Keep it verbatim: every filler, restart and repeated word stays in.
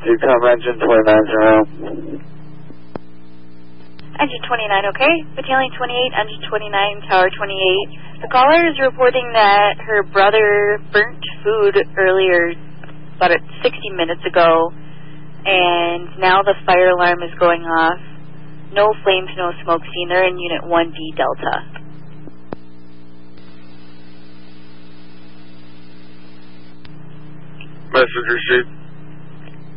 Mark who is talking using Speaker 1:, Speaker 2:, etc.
Speaker 1: com engine twenty-nine zero.
Speaker 2: Engine twenty-nine, okay. Battalion twenty-eight, engine twenty-nine, tower twenty-eight. The caller is reporting that her brother burnt food earlier, about sixty minutes ago, and now the fire alarm is going off. No flames, no smoke seen. They're in Unit one D Delta.
Speaker 1: Message received.